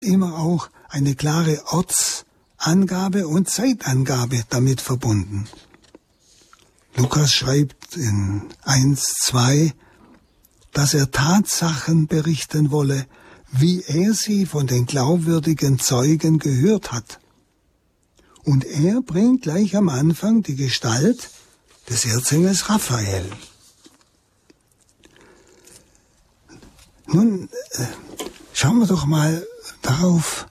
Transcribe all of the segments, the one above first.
immer auch eine klare Ortsangabe und Zeitangabe damit verbunden. Lukas schreibt in 1,2, dass er Tatsachen berichten wolle, wie er sie von den glaubwürdigen Zeugen gehört hat. Und er bringt gleich am Anfang die Gestalt des Erzengels Raphael. Nun schauen wir doch mal darauf,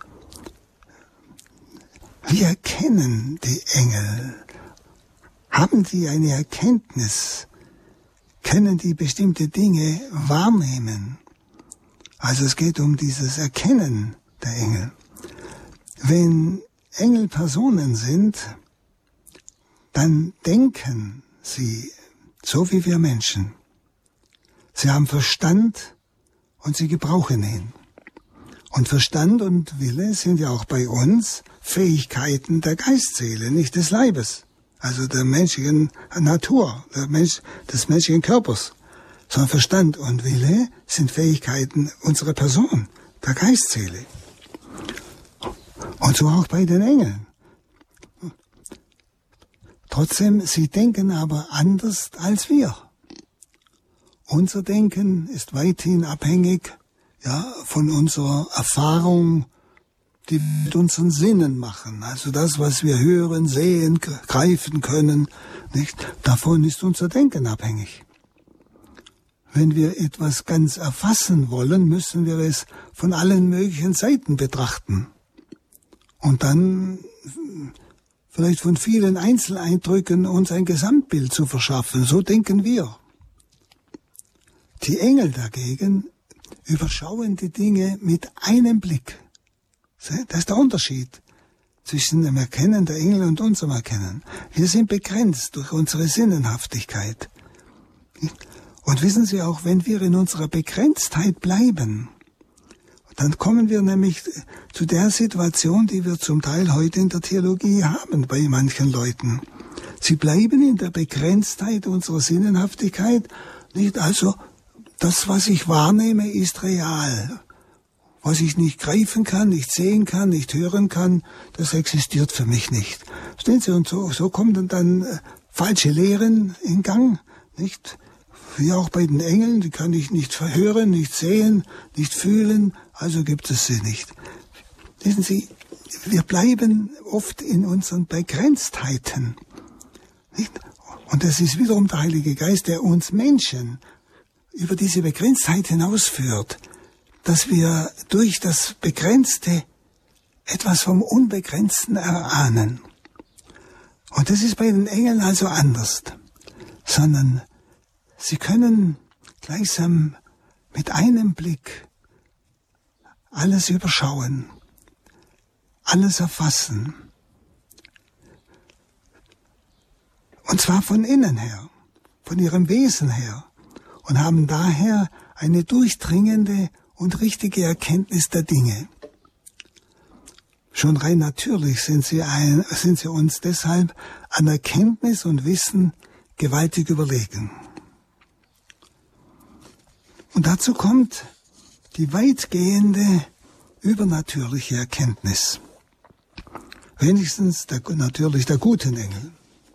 wie erkennen die Engel? Haben die eine Erkenntnis? Können die bestimmte Dinge wahrnehmen? Also es geht um dieses Erkennen der Engel. Wenn Engel Personen sind, dann denken sie so wie wir Menschen. Sie haben Verstand und sie gebrauchen ihn. Und Verstand und Wille sind ja auch bei uns Fähigkeiten der Geistseele, nicht des Leibes, also der menschlichen Natur, des menschlichen Körpers. Sondern Verstand und Wille sind Fähigkeiten unserer Person, der Geistseele. Und so auch bei den Engeln. Trotzdem, sie denken aber anders als wir. Unser Denken ist weithin abhängig, von unserer Erfahrung, die wir mit unseren Sinnen machen. Also das, was wir hören, sehen, greifen können, nicht? Davon ist unser Denken abhängig. Wenn wir etwas ganz erfassen wollen, müssen wir es von allen möglichen Seiten betrachten. Und dann vielleicht von vielen Einzeleindrücken uns ein Gesamtbild zu verschaffen. So denken wir. Die Engel dagegen überschauen die Dinge mit einem Blick. Das ist der Unterschied zwischen dem Erkennen der Engel und unserem Erkennen. Wir sind begrenzt durch unsere Sinnenhaftigkeit. Und wissen Sie auch, wenn wir in unserer Begrenztheit bleiben, dann kommen wir nämlich zu der Situation, die wir zum Teil heute in der Theologie haben bei manchen Leuten. Sie bleiben in der Begrenztheit unserer Sinnenhaftigkeit, nicht? Also das, was ich wahrnehme, ist real. Was ich nicht greifen kann, nicht sehen kann, nicht hören kann, das existiert für mich nicht. Verstehen Sie? Und so kommen dann falsche Lehren in Gang, nicht? Wie auch bei den Engeln, die kann ich nicht hören, nicht sehen, nicht fühlen, also gibt es sie nicht. Wissen Sie, wir bleiben oft in unseren Begrenztheiten, nicht? Und es ist wiederum der Heilige Geist, der uns Menschen über diese Begrenztheit hinausführt, dass wir durch das Begrenzte etwas vom Unbegrenzten erahnen. Und das ist bei den Engeln also anders, sondern sie können gleichsam mit einem Blick alles überschauen, alles erfassen. Und zwar von innen her, von ihrem Wesen her. Und haben daher eine durchdringende und richtige Erkenntnis der Dinge. Schon rein natürlich sind sie uns deshalb an Erkenntnis und Wissen gewaltig überlegen. Und dazu kommt die weitgehende übernatürliche Erkenntnis. Wenigstens natürlich der guten Engel.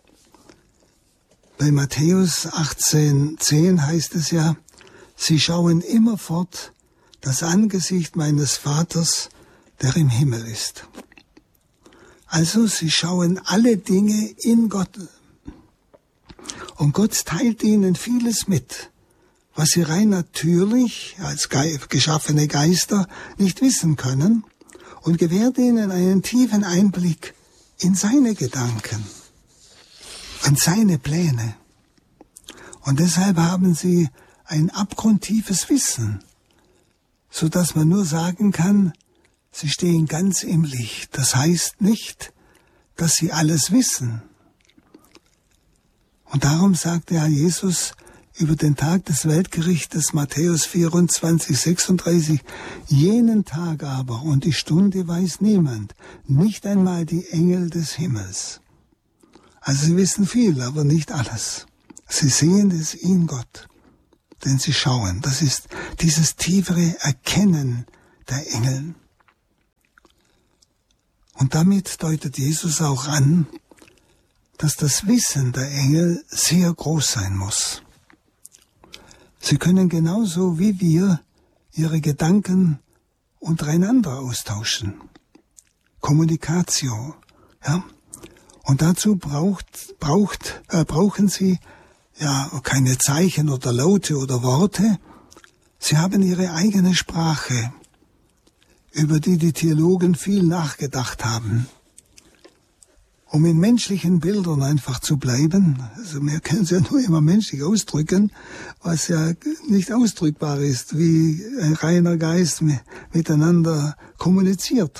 Bei Matthäus 18,10 heißt es ja, sie schauen immerfort das Angesicht meines Vaters, der im Himmel ist. Also sie schauen alle Dinge in Gott. Und Gott teilt ihnen vieles mit, was sie rein natürlich als geschaffene Geister nicht wissen können, und gewährt ihnen einen tiefen Einblick in seine Gedanken und seine Pläne. Und deshalb haben sie ein abgrundtiefes Wissen, so dass man nur sagen kann, sie stehen ganz im Licht. Das heißt nicht, dass sie alles wissen. Und darum sagt der Herr Jesus über den Tag des Weltgerichtes, Matthäus 24, 36, jenen Tag aber und die Stunde weiß niemand, nicht einmal die Engel des Himmels. Also sie wissen viel, aber nicht alles. Sie sehen es in Gott, denn sie schauen. Das ist dieses tiefere Erkennen der Engel. Und damit deutet Jesus auch an, dass das Wissen der Engel sehr groß sein muss. Sie können genauso wie wir ihre Gedanken untereinander austauschen. Kommunikation, ja. Und dazu brauchen sie ja keine Zeichen oder Laute oder Worte. Sie haben ihre eigene Sprache, über die die Theologen viel nachgedacht haben. Um in menschlichen Bildern einfach zu bleiben, also wir können es ja nur immer menschlich ausdrücken, was ja nicht ausdrückbar ist, wie ein reiner Geist miteinander kommuniziert.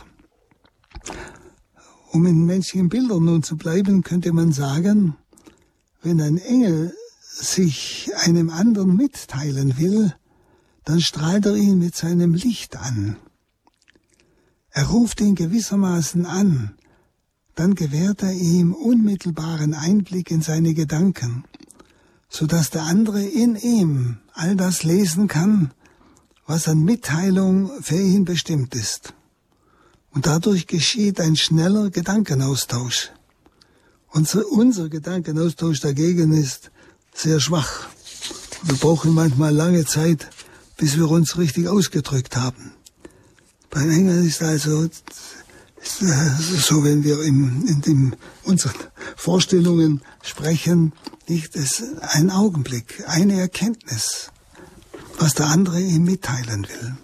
Um in menschlichen Bildern nun zu bleiben, könnte man sagen, wenn ein Engel sich einem anderen mitteilen will, dann strahlt er ihn mit seinem Licht an. Er ruft ihn gewissermaßen an, dann gewährt er ihm unmittelbaren Einblick in seine Gedanken, sodass der andere in ihm all das lesen kann, was an Mitteilung für ihn bestimmt ist. Und dadurch geschieht ein schneller Gedankenaustausch. Unser Gedankenaustausch dagegen ist sehr schwach. Wir brauchen manchmal lange Zeit, bis wir uns richtig ausgedrückt haben. Beim Engel ist also so, wenn wir in unseren Vorstellungen sprechen, nicht es ein Augenblick, eine Erkenntnis, was der andere ihm mitteilen will.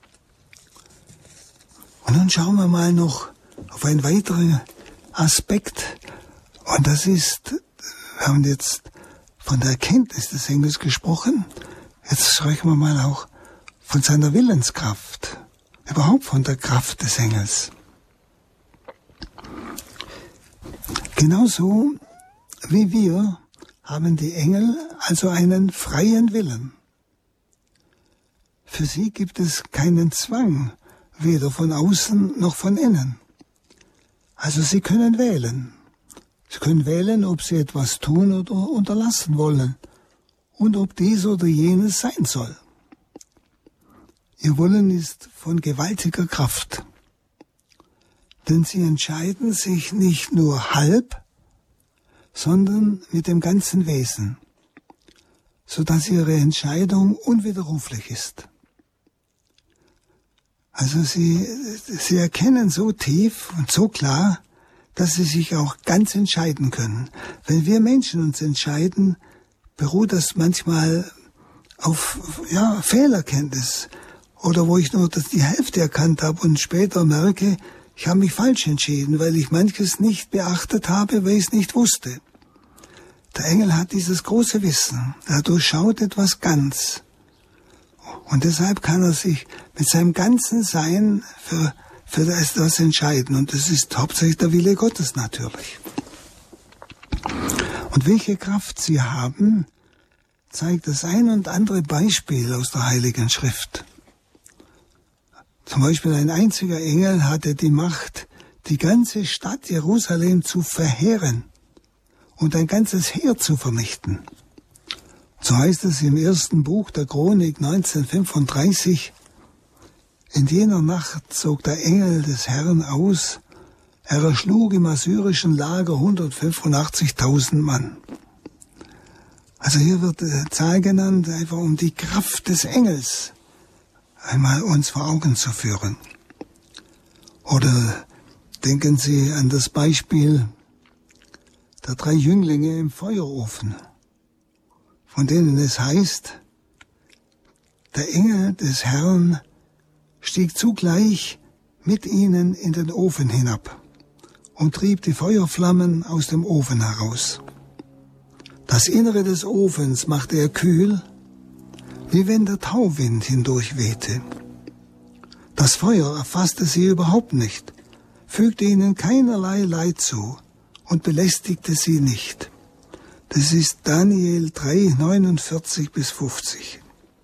Und nun schauen wir mal noch auf einen weiteren Aspekt. Und das ist, wir haben jetzt von der Erkenntnis des Engels gesprochen. Jetzt sprechen wir mal auch von seiner Willenskraft, überhaupt von der Kraft des Engels. Genauso wie wir haben die Engel also einen freien Willen. Für sie gibt es keinen Zwang, weder von außen noch von innen. Also sie können wählen. Sie können wählen, ob sie etwas tun oder unterlassen wollen und ob dies oder jenes sein soll. Ihr Wollen ist von gewaltiger Kraft, denn sie entscheiden sich nicht nur halb, sondern mit dem ganzen Wesen, sodass ihre Entscheidung unwiderruflich ist. Also sie erkennen so tief und so klar, dass sie sich auch ganz entscheiden können. Wenn wir Menschen uns entscheiden, beruht das manchmal auf Fehlerkenntnis oder wo ich nur die Hälfte erkannt habe und später merke, ich habe mich falsch entschieden, weil ich manches nicht beachtet habe, weil ich es nicht wusste. Der Engel hat dieses große Wissen. Er durchschaut etwas ganz. Und deshalb kann er sich mit seinem ganzen Sein für das entscheiden. Und das ist hauptsächlich der Wille Gottes natürlich. Und welche Kraft sie haben, zeigt das ein und andere Beispiel aus der Heiligen Schrift. Zum Beispiel ein einziger Engel hatte die Macht, die ganze Stadt Jerusalem zu verheeren und ein ganzes Heer zu vernichten. So heißt es im ersten Buch der Chronik 1935, in jener Nacht zog der Engel des Herrn aus, er erschlug im assyrischen Lager 185.000 Mann. Also hier wird die Zahl genannt, einfach um die Kraft des Engels einmal uns vor Augen zu führen. Oder denken Sie an das Beispiel der 3 Jünglinge im Feuerofen, von denen es heißt, der Engel des Herrn stieg zugleich mit ihnen in den Ofen hinab und trieb die Feuerflammen aus dem Ofen heraus. Das Innere des Ofens machte er kühl, wie wenn der Tauwind hindurch wehte. Das Feuer erfasste sie überhaupt nicht, fügte ihnen keinerlei Leid zu und belästigte sie nicht. Das ist Daniel 3, 49 bis 50.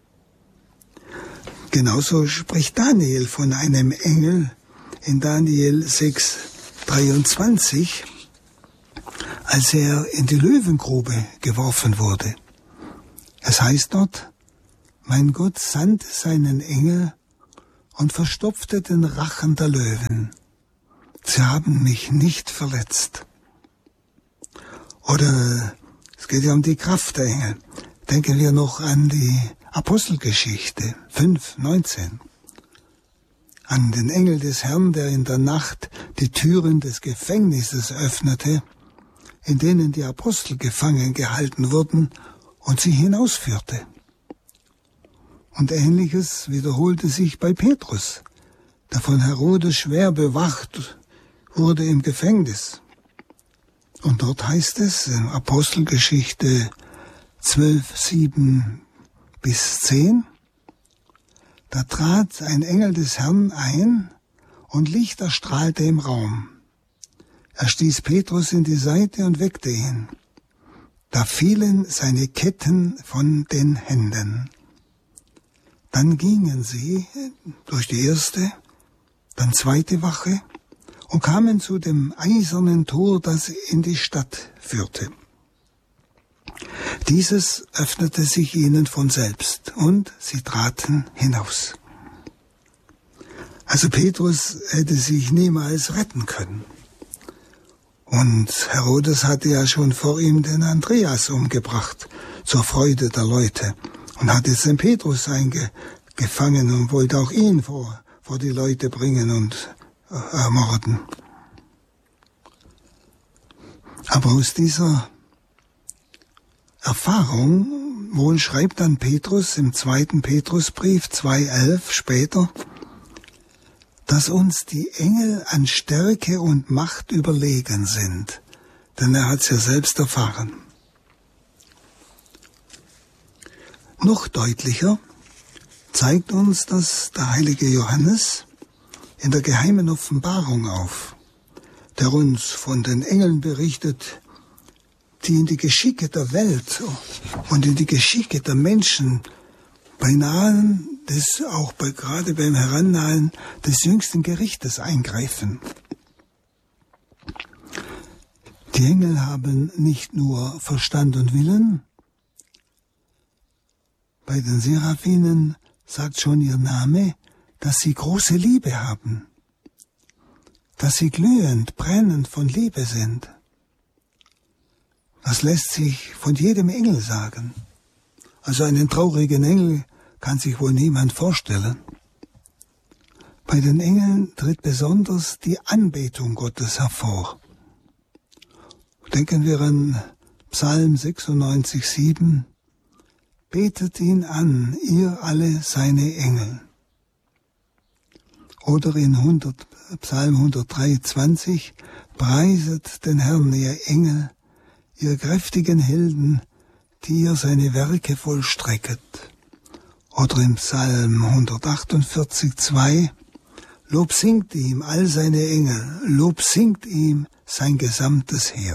Genauso spricht Daniel von einem Engel in Daniel 6, 23, als er in die Löwengrube geworfen wurde. Es heißt dort, mein Gott sandte seinen Engel und verstopfte den Rachen der Löwen, sie haben mich nicht verletzt. Oder es geht ja um die Kraft der Engel. Denken wir noch an die Apostelgeschichte 5,19. An den Engel des Herrn, der in der Nacht die Türen des Gefängnisses öffnete, in denen die Apostel gefangen gehalten wurden, und sie hinausführte. Und Ähnliches wiederholte sich bei Petrus, der von Herodes schwer bewacht wurde im Gefängnis. Und dort heißt es in Apostelgeschichte 12,7-10, da trat ein Engel des Herrn ein und Licht erstrahlte im Raum. Er stieß Petrus in die Seite und weckte ihn. Da fielen seine Ketten von den Händen. Dann gingen sie durch die erste, dann zweite Wache und kamen zu dem eisernen Tor, das in die Stadt führte. Dieses öffnete sich ihnen von selbst und sie traten hinaus. Also Petrus hätte sich niemals retten können. Und Herodes hatte ja schon vor ihm den Andreas umgebracht, zur Freude der Leute, und hat jetzt den Petrus eingefangen und wollte auch ihn vor die Leute bringen und ermorden. Aber aus dieser Erfahrung, wohl schreibt dann Petrus im 2. Petrusbrief 2,11 später, dass uns die Engel an Stärke und Macht überlegen sind, denn er hat es ja selbst erfahren. Noch deutlicher zeigt uns das der heilige Johannes in der geheimen Offenbarung auf, der uns von den Engeln berichtet, die in die Geschicke der Welt und in die Geschicke der Menschen beinahe gerade beim Herannahen des jüngsten Gerichtes eingreifen. Die Engel haben nicht nur Verstand und Willen. Bei den Seraphinen sagt schon ihr Name, dass sie große Liebe haben, dass sie glühend, brennend von Liebe sind. Das lässt sich von jedem Engel sagen. Also einen traurigen Engel kann sich wohl niemand vorstellen. Bei den Engeln tritt besonders die Anbetung Gottes hervor. Denken wir an Psalm 96,7. Betet ihn an, ihr alle seine Engel. Oder in Psalm 103,20. Preiset den Herrn, ihr Engel, ihr kräftigen Helden, die ihr seine Werke vollstrecket. Oder im Psalm 148,2, Lob singt ihm all seine Engel, Lob singt ihm sein gesamtes Heer.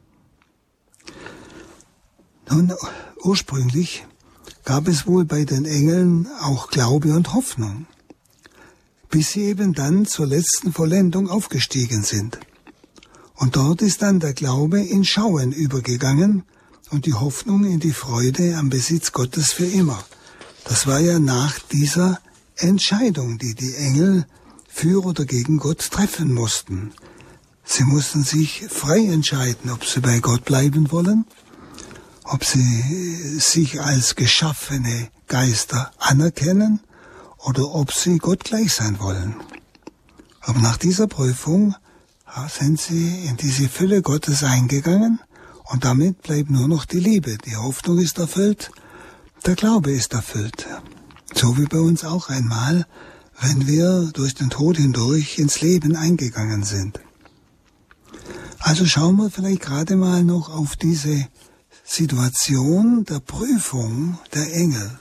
Nun, ursprünglich gab es wohl bei den Engeln auch Glaube und Hoffnung, bis sie eben dann zur letzten Vollendung aufgestiegen sind. Und dort ist dann der Glaube in Schauen übergegangen und die Hoffnung in die Freude am Besitz Gottes für immer. Das war ja nach dieser Entscheidung, die die Engel für oder gegen Gott treffen mussten. Sie mussten sich frei entscheiden, ob sie bei Gott bleiben wollen, ob sie sich als geschaffene Geister anerkennen oder ob sie Gott gleich sein wollen. Aber nach dieser Prüfung sind sie in diese Fülle Gottes eingegangen und damit bleibt nur noch die Liebe. Die Hoffnung ist erfüllt, der Glaube ist erfüllt. So wie bei uns auch einmal, wenn wir durch den Tod hindurch ins Leben eingegangen sind. Also schauen wir vielleicht gerade mal noch auf diese Situation der Prüfung der Engel.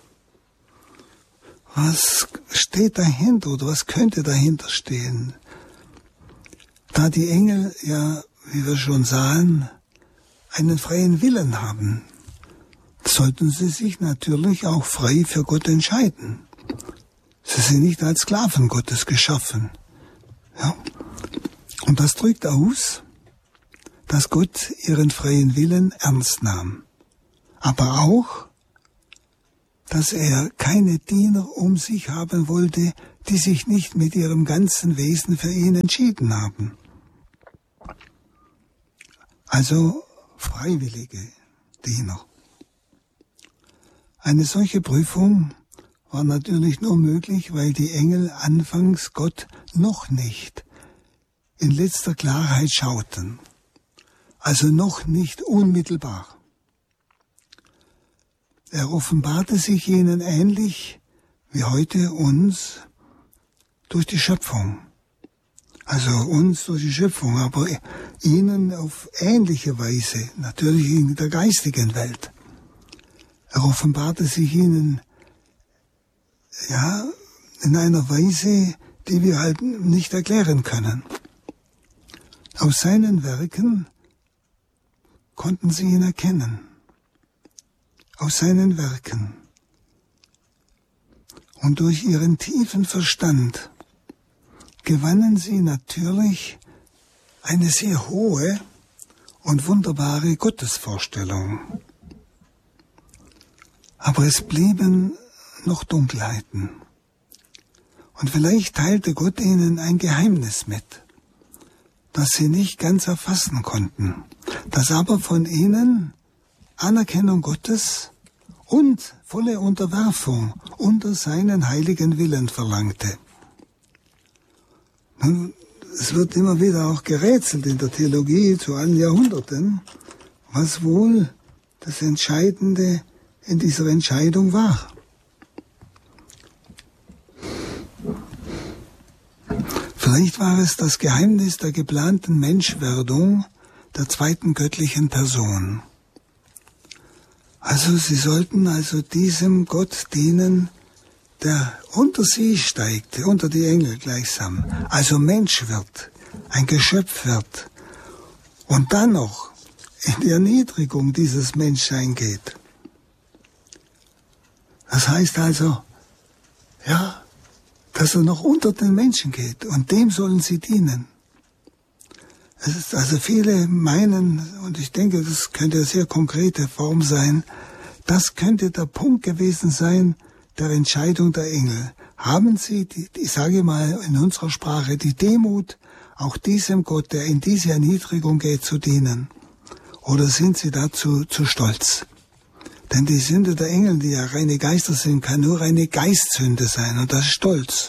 Was steht dahinter oder was könnte dahinter stehen? Da die Engel ja, wie wir schon sahen, einen freien Willen haben, sollten sie sich natürlich auch frei für Gott entscheiden. Sie sind nicht als Sklaven Gottes geschaffen. Ja? Und das drückt aus, dass Gott ihren freien Willen ernst nahm. Aber auch, dass er keine Diener um sich haben wollte, die sich nicht mit ihrem ganzen Wesen für ihn entschieden haben. also freiwillige Diener. Eine solche Prüfung war natürlich nur möglich, weil die Engel anfangs Gott noch nicht in letzter Klarheit schauten, also noch nicht unmittelbar. Er offenbarte sich ihnen ähnlich wie heute uns durch die Schöpfung. Also uns durch die Schöpfung, aber ihnen auf ähnliche Weise, natürlich in der geistigen Welt. Er offenbarte sich ihnen in einer Weise, die wir halt nicht erklären können. Aus seinen Werken konnten sie ihn erkennen. Aus seinen Werken. Und durch ihren tiefen Verstand gewannen sie natürlich eine sehr hohe und wunderbare Gottesvorstellung. Aber es blieben noch Dunkelheiten. Und vielleicht teilte Gott ihnen ein Geheimnis mit, das sie nicht ganz erfassen konnten, das aber von ihnen Anerkennung Gottes und volle Unterwerfung unter seinen heiligen Willen verlangte. Nun, es wird immer wieder auch gerätselt in der Theologie zu allen Jahrhunderten, was wohl das Entscheidende in dieser Entscheidung war. Vielleicht war es das Geheimnis der geplanten Menschwerdung der zweiten göttlichen Person. Also sie sollten also diesem Gott dienen, der unter sie steigt, unter die Engel gleichsam, also Mensch wird, ein Geschöpf wird und dann noch in die Erniedrigung dieses Menschsein geht. Das heißt also, dass er noch unter den Menschen geht und dem sollen sie dienen. Es ist also viele meinen, und ich denke, das könnte eine sehr konkrete Form sein, das könnte der Punkt gewesen sein der Entscheidung der Engel. Haben sie, ich sage mal in unserer Sprache, die Demut, auch diesem Gott, der in diese Erniedrigung geht, zu dienen? Oder sind sie dazu zu stolz? Denn die Sünde der Engel, die ja reine Geister sind, kann nur eine Geistsünde sein, und das ist Stolz.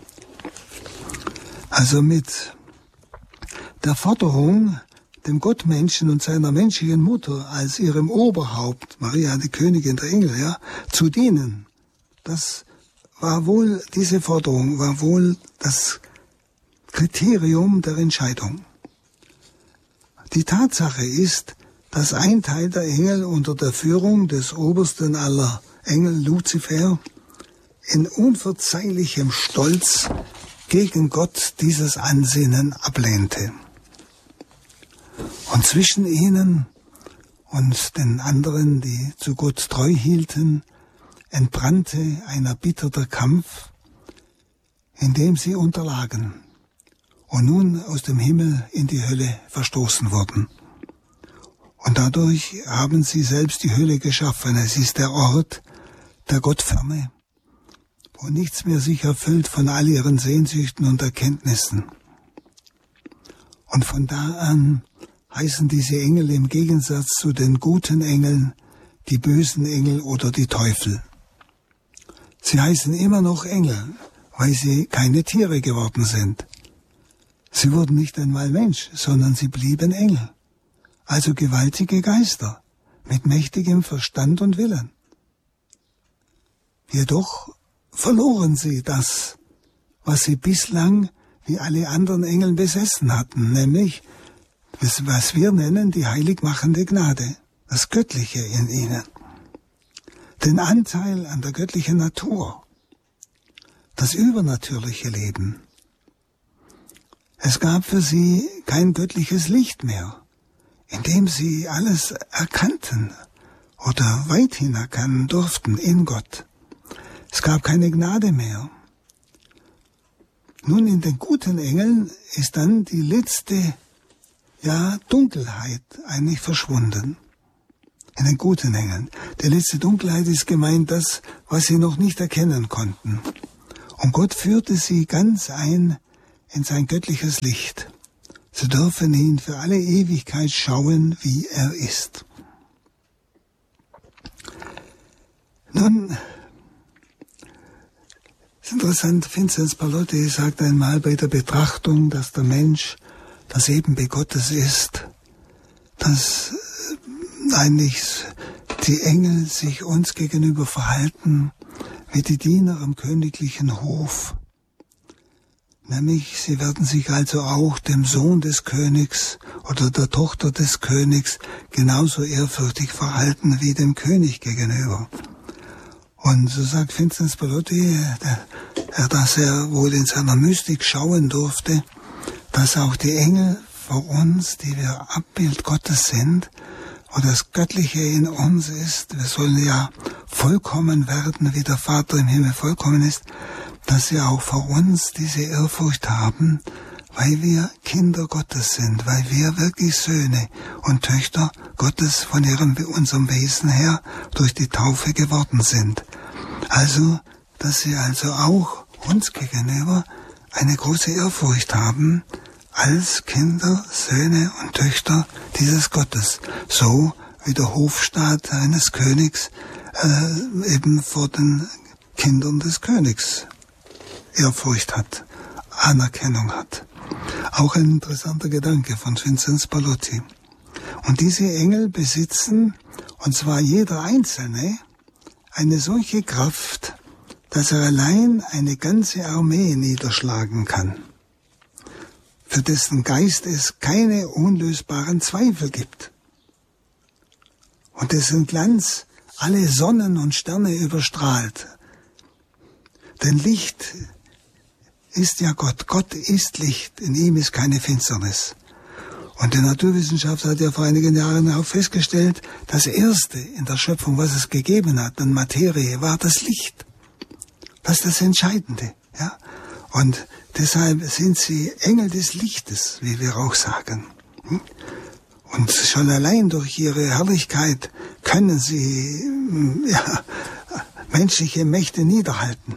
Also mit der Forderung, dem Gottmenschen und seiner menschlichen Mutter als ihrem Oberhaupt, Maria, die Königin der Engel, zu dienen, diese Forderung war wohl das Kriterium der Entscheidung. Die Tatsache ist, dass ein Teil der Engel unter der Führung des obersten aller Engel, Luzifer, in unverzeihlichem Stolz gegen Gott dieses Ansinnen ablehnte. Und zwischen ihnen und den anderen, die zu Gott treu hielten, entbrannte ein erbitterter Kampf, in dem sie unterlagen und nun aus dem Himmel in die Hölle verstoßen wurden. Und dadurch haben sie selbst die Hölle geschaffen. Es ist der Ort der Gottferne, wo nichts mehr sich erfüllt von all ihren Sehnsüchten und Erkenntnissen. Und von da an heißen diese Engel im Gegensatz zu den guten Engeln die bösen Engel oder die Teufel. Sie heißen immer noch Engel, weil sie keine Tiere geworden sind. Sie wurden nicht einmal Mensch, sondern sie blieben Engel. Also gewaltige Geister mit mächtigem Verstand und Willen. Jedoch verloren sie das, was sie bislang wie alle anderen Engel besessen hatten, nämlich was wir nennen die heiligmachende Gnade, das Göttliche in ihnen, den Anteil an der göttlichen Natur, das übernatürliche Leben. Es gab für sie kein göttliches Licht mehr, in dem sie alles erkannten oder weithin erkennen durften in Gott. Es gab keine Gnade mehr. Nun, in den guten Engeln ist dann die letzte Dunkelheit eigentlich verschwunden. In den guten Engeln. Die letzte Dunkelheit ist gemeint das, was sie noch nicht erkennen konnten. Und Gott führte sie ganz ein in sein göttliches Licht. Sie dürfen ihn für alle Ewigkeit schauen, wie er ist. Nun, ist interessant, Vinzenz Pallotti sagt einmal bei der Betrachtung, dass der Mensch das Ebenbild Gottes ist, dass eigentlich die Engel sich uns gegenüber verhalten wie die Diener am königlichen Hof. Nämlich, sie werden sich also auch dem Sohn des Königs oder der Tochter des Königs genauso ehrfürchtig verhalten wie dem König gegenüber. Und so sagt Vinzenz Pallotti, dass er wohl in seiner Mystik schauen durfte, dass auch die Engel vor uns, die wir Abbild Gottes sind, und das Göttliche in uns ist, wir sollen ja vollkommen werden, wie der Vater im Himmel vollkommen ist, dass sie auch vor uns diese Ehrfurcht haben, weil wir Kinder Gottes sind, weil wir wirklich Söhne und Töchter Gottes von unserem Wesen her durch die Taufe geworden sind. Also, dass sie also auch uns gegenüber eine große Ehrfurcht haben, als Kinder, Söhne und Töchter dieses Gottes, so wie der Hofstaat eines Königs eben vor den Kindern des Königs Ehrfurcht hat, Anerkennung hat. Auch ein interessanter Gedanke von Vinzenz Pallotti. Und diese Engel besitzen, und zwar jeder Einzelne, eine solche Kraft, dass er allein eine ganze Armee niederschlagen kann, für dessen Geist es keine unlösbaren Zweifel gibt und dessen Glanz alle Sonnen und Sterne überstrahlt. Denn Licht ist ja Gott. Gott ist Licht, in ihm ist keine Finsternis. Und die Naturwissenschaft hat ja vor einigen Jahren auch festgestellt, das Erste in der Schöpfung, was es gegeben hat an Materie, war das Licht. Das ist das Entscheidende, ja. Und deshalb sind sie Engel des Lichtes, wie wir auch sagen. Und schon allein durch ihre Herrlichkeit können sie menschliche Mächte niederhalten.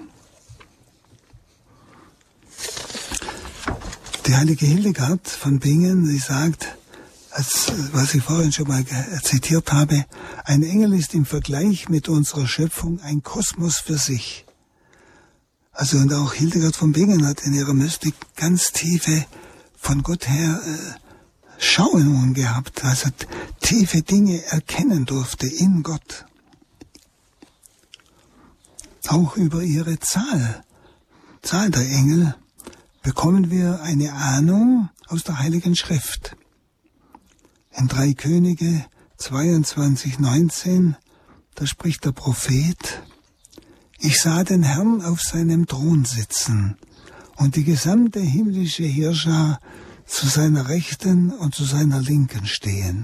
Die heilige Hildegard von Bingen, sie sagt, was ich vorhin schon mal zitiert habe, ein Engel ist im Vergleich mit unserer Schöpfung ein Kosmos für sich. Also und auch Hildegard von Bingen hat in ihrer Mystik ganz tiefe, von Gott her Schauungen gehabt, also tiefe Dinge erkennen durfte in Gott. Auch über ihre Zahl der Engel, bekommen wir eine Ahnung aus der Heiligen Schrift. In 3 Könige 22,19, da spricht der Prophet: Ich sah den Herrn auf seinem Thron sitzen und die gesamte himmlische Heerschar zu seiner Rechten und zu seiner Linken stehen.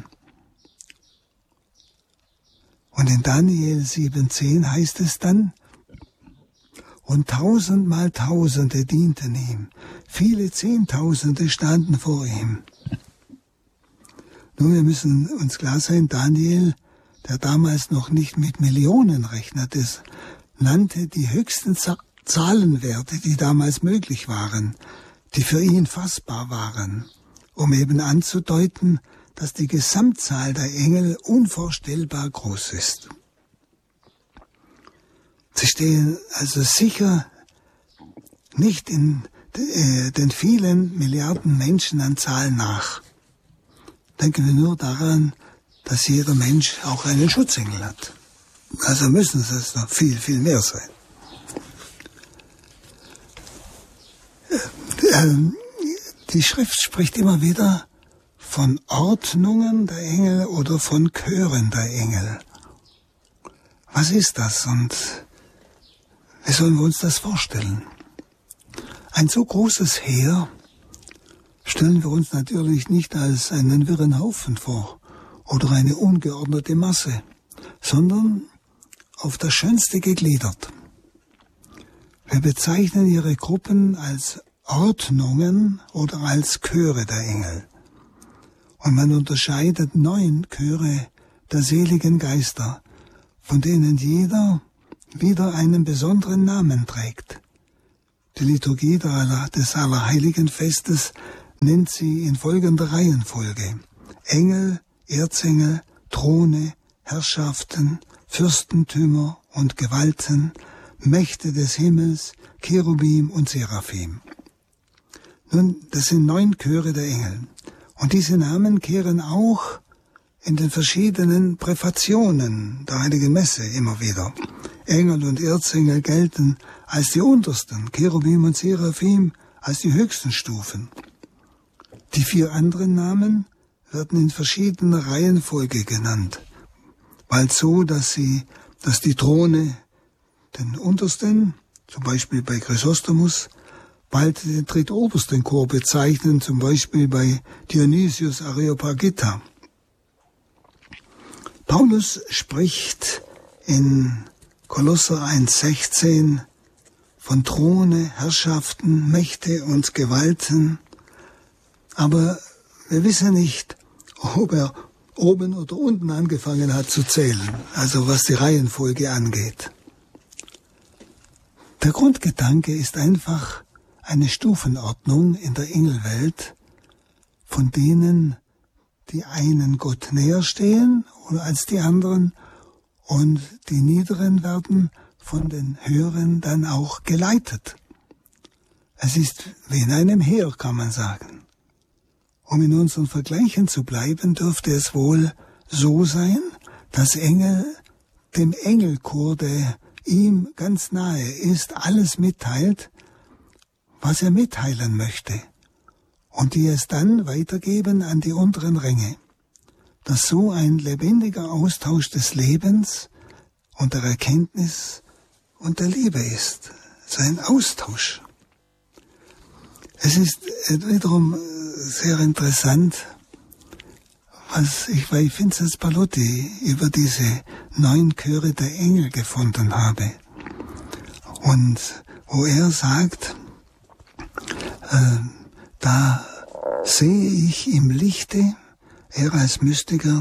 Und in Daniel 7,10 heißt es dann: Und 1000 Tausende dienten ihm, viele Zehntausende standen vor ihm. Nun, wir müssen uns klar sein, Daniel, der damals noch nicht mit Millionen rechnete, nannte die höchsten Zahlenwerte, die damals möglich waren, die für ihn fassbar waren, um eben anzudeuten, dass die Gesamtzahl der Engel unvorstellbar groß ist. Sie stehen also sicher nicht in den vielen Milliarden Menschen an Zahl nach. Denken wir nur daran, dass jeder Mensch auch einen Schutzengel hat. Also müssen es noch viel, viel mehr sein. Die Schrift spricht immer wieder von Ordnungen der Engel oder von Chören der Engel. Was ist das und wie sollen wir uns das vorstellen? Ein so großes Heer stellen wir uns natürlich nicht als einen wirren Haufen vor oder eine ungeordnete Masse, sondern auf das Schönste gegliedert. Wir bezeichnen ihre Gruppen als Ordnungen oder als Chöre der Engel. Und man unterscheidet 9 Chöre der seligen Geister, von denen jeder wieder einen besonderen Namen trägt. Die Liturgie des Allerheiligenfestes nennt sie in folgender Reihenfolge: Engel, Erzengel, Throne, Herrschaften, Fürstentümer und Gewalten, Mächte des Himmels, Cherubim und Seraphim. Nun, das sind 9 Chöre der Engel. Und diese Namen kehren auch in den verschiedenen Präfationen der Heiligen Messe immer wieder. Engel und Erzengel gelten als die untersten, Cherubim und Seraphim als die höchsten Stufen. Die 4 anderen Namen werden in verschiedener Reihenfolge genannt, bald so, dass die Throne den untersten, zum Beispiel bei Chrysostomus, bald den drittobersten Chor bezeichnen, zum Beispiel bei Dionysius Areopagita. Paulus spricht in Kolosser 1,16 von Throne, Herrschaften, Mächte und Gewalten, aber wir wissen nicht, ob er oben oder unten angefangen hat zu zählen, also was die Reihenfolge angeht. Der Grundgedanke ist einfach eine Stufenordnung in der Engelwelt, von denen die einen Gott näher stehen als die anderen und die Niederen werden von den Höheren dann auch geleitet. Es ist wie in einem Heer, kann man sagen. Um in unseren Vergleichen zu bleiben, dürfte es wohl so sein, dass Engel dem Engelchor, der ihm ganz nahe ist, alles mitteilt, was er mitteilen möchte, und die es dann weitergeben an die unteren Ränge, dass so ein lebendiger Austausch des Lebens und der Erkenntnis und der Liebe ist, so ein Austausch. Es ist wiederum sehr interessant, was ich bei Vinzenz Pallotti über diese 9 Chöre der Engel gefunden habe. Und wo er sagt, da sehe ich im Lichte, er als Mystiker,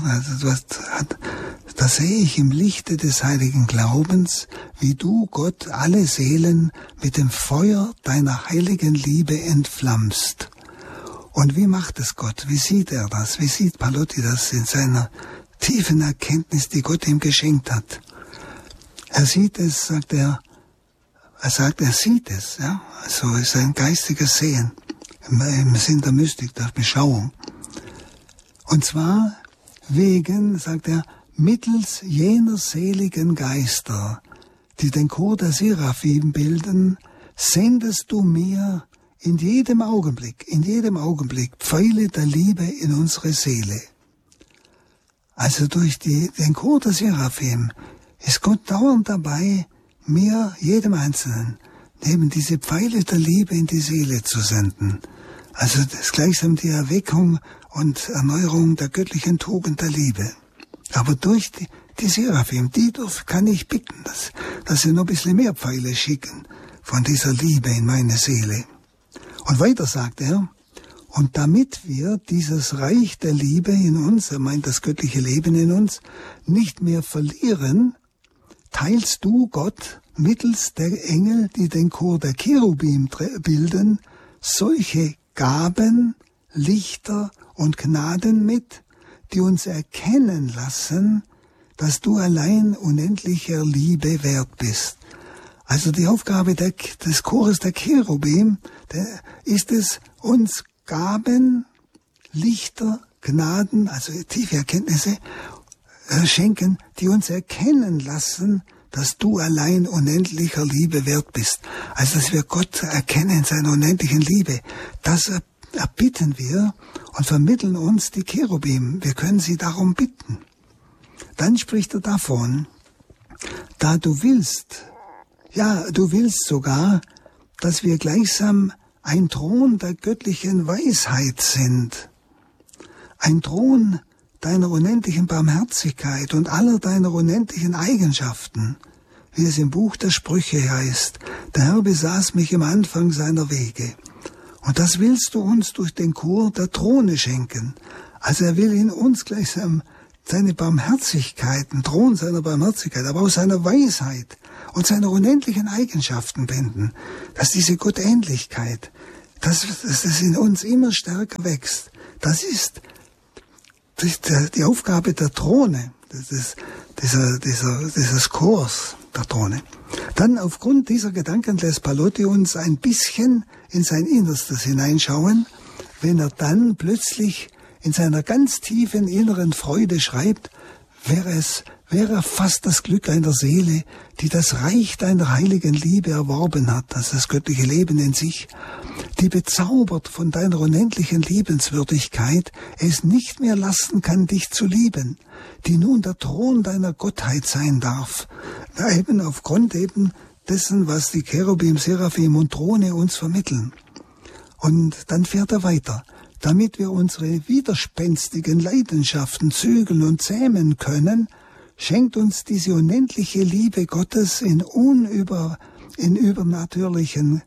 da sehe ich im Lichte des heiligen Glaubens, wie du, Gott, alle Seelen mit dem Feuer deiner heiligen Liebe entflammst. Und wie macht es Gott? Wie sieht er das? Wie sieht Pallotti das in seiner tiefen Erkenntnis, die Gott ihm geschenkt hat? Er sieht es, sagt er sieht es, ja. Also es ist ein geistiges Sehen, im Sinn der Mystik, der Beschauung. Und zwar wegen, sagt er, mittels jener seligen Geister, die den Chor der Seraphim bilden, sendest du mir in jedem Augenblick Pfeile der Liebe in unsere Seele. Also durch den Chor der Seraphim ist Gott dauernd dabei, mir, jedem Einzelnen, eben diese Pfeile der Liebe in die Seele zu senden. Also das ist gleichsam die Erweckung und Erneuerung der göttlichen Tugend der Liebe. Aber durch die Seraphim, kann ich bitten, dass sie noch ein bisschen mehr Pfeile schicken von dieser Liebe in meine Seele. Und weiter sagt er, und damit wir dieses Reich der Liebe in uns, er meint das göttliche Leben in uns, nicht mehr verlieren, teilst du, Gott, mittels der Engel, die den Chor der Cherubim bilden, solche Gaben, Lichter und Gnaden mit, die uns erkennen lassen, dass du allein unendlicher Liebe wert bist. Also die Aufgabe des Chores der Cherubim ist es, uns Gaben, Lichter, Gnaden, also tiefe Erkenntnisse schenken, die uns erkennen lassen, dass du allein unendlicher Liebe wert bist. Also dass wir Gott erkennen in seiner unendlichen Liebe. Das erbitten wir und vermitteln uns die Cherubim. Wir können sie darum bitten. Dann spricht er davon, da du willst, ja, du willst sogar, dass wir gleichsam ein Thron der göttlichen Weisheit sind. Ein Thron deiner unendlichen Barmherzigkeit und aller deiner unendlichen Eigenschaften, wie es im Buch der Sprüche heißt. Der Herr besaß mich im Anfang seiner Wege. Und das willst du uns durch den Chor der Throne schenken. Also er will in uns gleichsam seine Barmherzigkeit, den Thron seiner Barmherzigkeit, aber auch seiner Weisheit und seiner unendlichen Eigenschaften binden, dass diese Gottähnlichkeit, dass es in uns immer stärker wächst. Das ist die Aufgabe der Throne, dieses Chors der Throne. Dann aufgrund dieser Gedanken lässt Palotti uns ein bisschen in sein Innerstes hineinschauen, wenn er dann plötzlich in seiner ganz tiefen inneren Freude schreibt, wäre fast das Glück einer Seele, die das Reich deiner heiligen Liebe erworben hat, also das göttliche Leben in sich, die bezaubert von deiner unendlichen Liebenswürdigkeit es nicht mehr lassen kann, dich zu lieben, die nun der Thron deiner Gottheit sein darf, eben aufgrund eben dessen, was die Cherubim, Seraphim und Throne uns vermitteln. Und dann fährt er weiter. Damit wir unsere widerspenstigen Leidenschaften zügeln und zähmen können, schenkt uns diese unendliche Liebe Gottes in übernatürlichen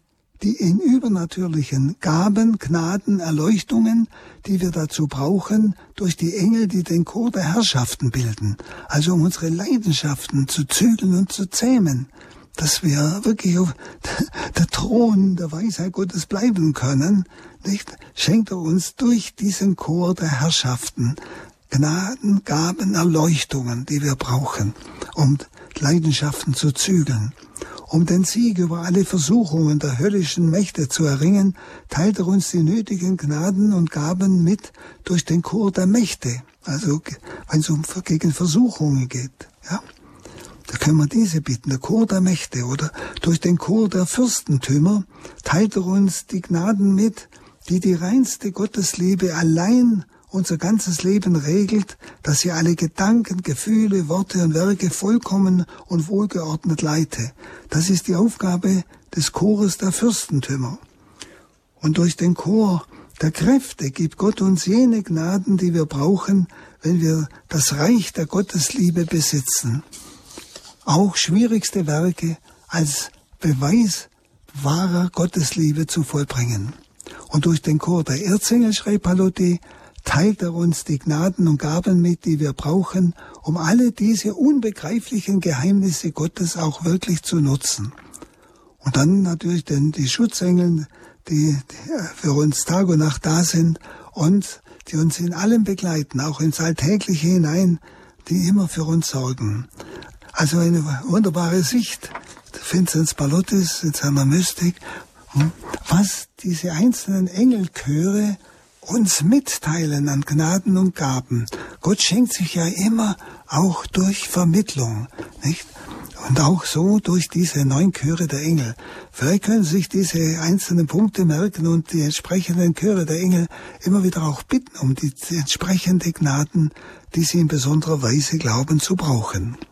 Gaben, Gnaden, Erleuchtungen, die wir dazu brauchen, durch die Engel, die den Chor der Herrschaften bilden. Also um unsere Leidenschaften zu zügeln und zu zähmen, dass wir wirklich auf der Thron der Weisheit Gottes bleiben können, nicht? Schenkt er uns durch diesen Chor der Herrschaften Gnaden, Gaben, Erleuchtungen, die wir brauchen, um Leidenschaften zu zügeln. Um den Sieg über alle Versuchungen der höllischen Mächte zu erringen, teilt er uns die nötigen Gnaden und Gaben mit durch den Chor der Mächte, also wenn es gegen Versuchungen geht. Ja? Da können wir diese bitten, der Chor der Mächte, oder durch den Chor der Fürstentümer teilt er uns die Gnaden mit, die reinste Gottesliebe allein unser ganzes Leben regelt, dass sie alle Gedanken, Gefühle, Worte und Werke vollkommen und wohlgeordnet leite. Das ist die Aufgabe des Chores der Fürstentümer. Und durch den Chor der Kräfte gibt Gott uns jene Gnaden, die wir brauchen, wenn wir das Reich der Gottesliebe besitzen. Auch schwierigste Werke als Beweis wahrer Gottesliebe zu vollbringen. Und durch den Chor der Erzengel, schreibt Palotti, teilt er uns die Gnaden und Gaben mit, die wir brauchen, um alle diese unbegreiflichen Geheimnisse Gottes auch wirklich zu nutzen. Und dann natürlich die Schutzengel, die für uns Tag und Nacht da sind und die uns in allem begleiten, auch ins Alltägliche hinein, die immer für uns sorgen. Also eine wunderbare Sicht Vinzenz Palottis in seiner Mystik, was diese einzelnen Engelchöre uns mitteilen an Gnaden und Gaben. Gott schenkt sich ja immer auch durch Vermittlung, nicht? Und auch so durch diese 9 Chöre der Engel. Vielleicht können Sie sich diese einzelnen Punkte merken und die entsprechenden Chöre der Engel immer wieder auch bitten um die entsprechenden Gnaden, die Sie in besonderer Weise glauben zu brauchen.